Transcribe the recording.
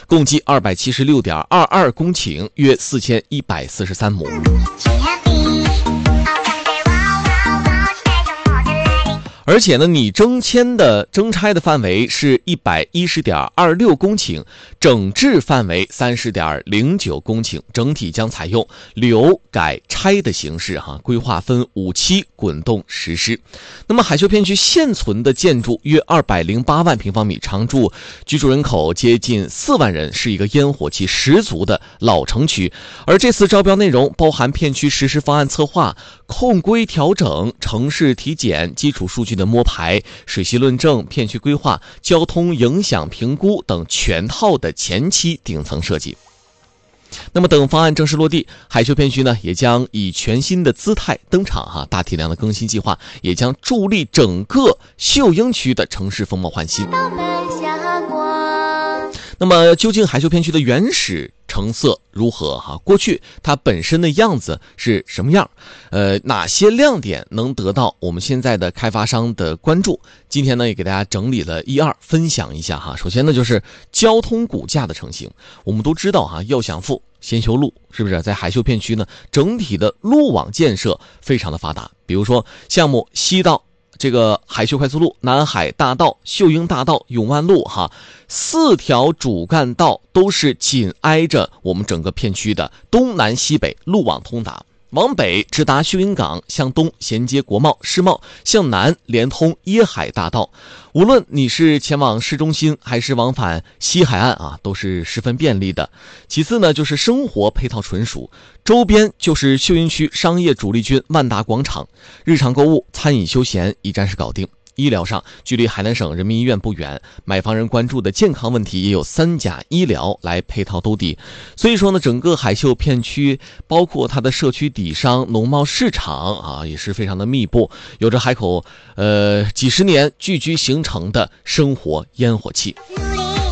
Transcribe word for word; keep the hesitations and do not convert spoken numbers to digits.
共计二百七十六点二二公顷，约四千一百四十三亩。而且呢，拟征迁的征拆的范围是一百一十点二六公顷，整治范围三十点零九公顷，整体将采用留改拆的形式哈，规划分五期滚动实施。那么海秀片区现存的建筑约二百零八万平方米，常住居住人口接近四万人，是一个烟火气十足的老城区。而这次招标内容包含片区实施方案策划、控规调整、城市体检、基础数据的摸排、水系论证、片区规划、交通影响评估等全套的前期顶层设计。那么等方案正式落地，海秀片区呢也将以全新的姿态登场哈，大体量的更新计划也将助力整个秀英区的城市风貌焕新。那么究竟海秀片区的原始成色如何哈？过去它本身的样子是什么样？呃，哪些亮点能得到我们现在的开发商的关注？今天呢也给大家整理了一二分享一下哈。首先呢就是交通骨架的成型。我们都知道哈，要想富先修路，是不是？在海秀片区呢，整体的路网建设非常的发达。比如说项目西到这个海秀快速路、南海大道、秀英大道、永万路哈，四条主干道都是紧挨着我们整个片区的东南西北路网通达。往北直达秀英港，向东衔接国贸、世贸，向南连通椰海大道。无论你是前往市中心还是往返西海岸啊，都是十分便利的。其次呢，就是生活配套纯熟，周边就是秀英区商业主力军万达广场，日常购物、餐饮休闲一站式搞定。医疗上，距离海南省人民医院不远，买房人关注的健康问题也有三甲医疗来配套兜底。所以说呢，整个海秀片区包括它的社区底商、农贸市场啊，也是非常的密布，有着海口呃几十年聚居形成的生活烟火气。